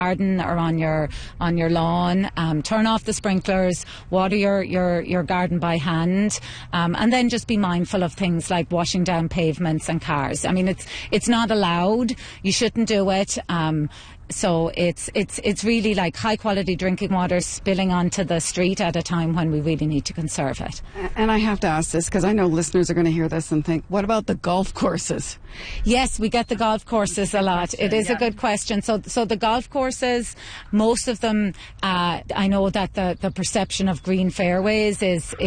garden or on your lawn, turn off the sprinklers, water your garden by hand, and then just be mindful of things like washing down pavements and cars. I mean, it's not allowed. You shouldn't do it. So it's really like high quality drinking water spilling onto the street at a time when we really need to conserve it. And I have to ask this because I know listeners are going to hear this and think, what about the golf courses? Yes, we get the golf courses a lot. It is a good question. So the golf courses, most of them, I know that the perception of green fairways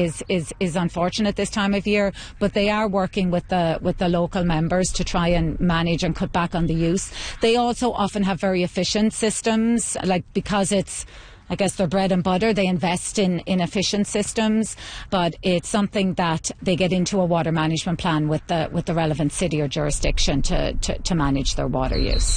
is unfortunate this time of year, but they are working with the local members to try and manage and cut back on the use. They also often have very efficient systems, like because it's, I guess, their bread and butter. They invest in efficient systems, but it's something that they get into a water management plan with the relevant city or jurisdiction to manage their water use.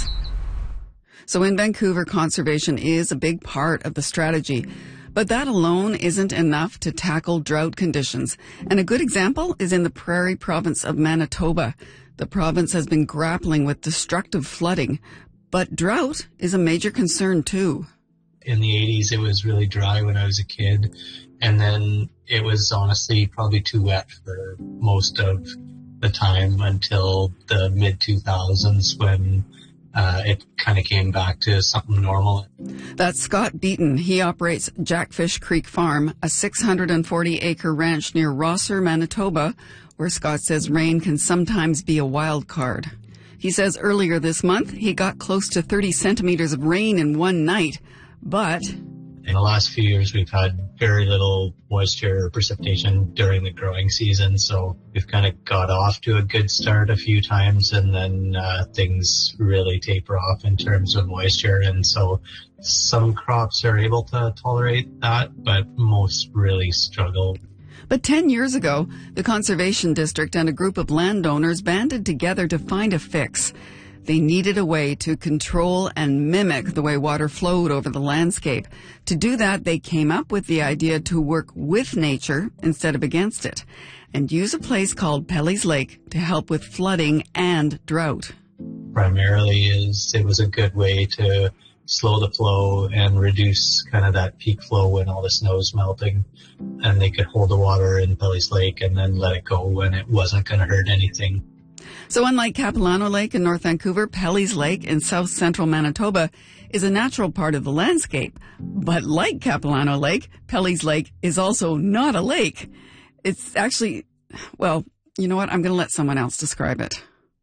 So in Vancouver, conservation is a big part of the strategy, but that alone isn't enough to tackle drought conditions. And a good example is in the Prairie Province of Manitoba. The province has been grappling with destructive flooding, but drought is a major concern too. In the 80s, it was really dry when I was a kid. And then it was honestly probably too wet for most of the time until the mid-2000s when it kind of came back to something normal. That's Scott Beaton. He operates Jackfish Creek Farm, a 640-acre ranch near Rosser, Manitoba, where Scott says rain can sometimes be a wild card. He says earlier this month he got close to 30 centimeters of rain in one night, but in the last few years we've had very little moisture or precipitation during the growing season, so we've kind of got off to a good start a few times, and then things really taper off in terms of moisture, and so some crops are able to tolerate that, but most really struggle. But 10 years ago, the Conservation District and a group of landowners banded together to find a fix. They needed a way to control and mimic the way water flowed over the landscape. To do that, they came up with the idea to work with nature instead of against it, and use a place called Pelly's Lake to help with flooding and drought. Primarily it was a good way to slow the flow and reduce kind of that peak flow when all the snow's melting, and they could hold the water in Pelly's Lake and then let it go when it wasn't going to hurt anything. So unlike Capilano Lake in North Vancouver, Pelly's Lake in south central Manitoba is a natural part of the landscape. But like Capilano Lake, Pelly's Lake is also not a lake. It's actually, well, you know what? I'm going to let someone else describe it.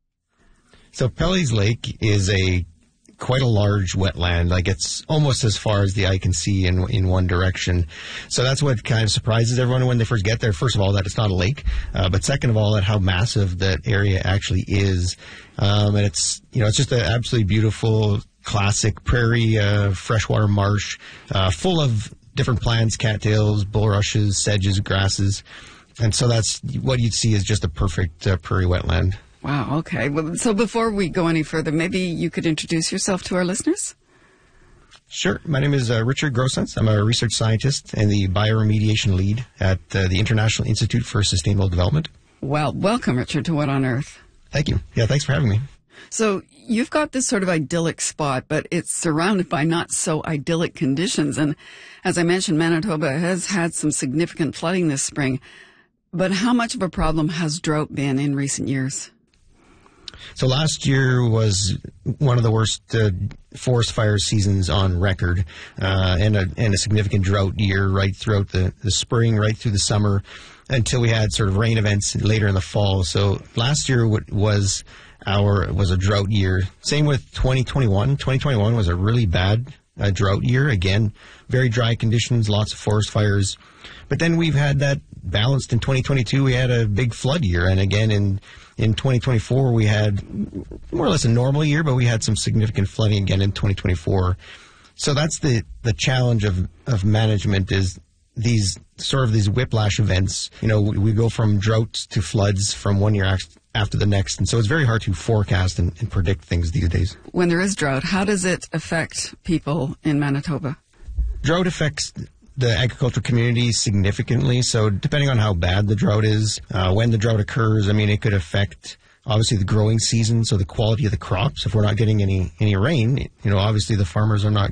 So Pelly's Lake is quite a large wetland. Like, it's almost as far as the eye can see in one direction. So that's what kind of surprises everyone when they first get there. First of all, that it's not a lake, but second of all, that how massive that area actually is. And it's just an absolutely beautiful, classic prairie, freshwater marsh, full of different plants, cattails, bulrushes, sedges, grasses. And so that's what you'd see is just a perfect prairie wetland. Wow, okay. Well, so before we go any further, maybe you could introduce yourself to our listeners? Sure. My name is Richard Grossenz. I'm a research scientist and the bioremediation lead at the International Institute for Sustainable Development. Well, welcome, Richard, to What on Earth. Thank you. Yeah, thanks for having me. So you've got this sort of idyllic spot, but it's surrounded by not so idyllic conditions. And as I mentioned, Manitoba has had some significant flooding this spring. But how much of a problem has drought been in recent years? So last year was one of the worst forest fire seasons on record, and a significant drought year right throughout the spring, right through the summer, until we had sort of rain events later in the fall. So last year was a drought year. Same with 2021. 2021 was a really bad drought year. Again, very dry conditions, lots of forest fires. But then we've had that balanced in 2022. We had a big flood year, and again in 2024 we had more or less a normal year, but we had some significant flooding again in 2024. So that's the challenge of management, is these whiplash events. We go from droughts to floods from one year after the next, and so it's very hard to forecast and predict things these days. When there is drought, how does it affect people in Manitoba? Drought affects the agricultural community significantly. So depending on how bad the drought is, when the drought occurs, it could affect obviously the growing season, so the quality of the crops. If we're not getting any rain, obviously the farmers are not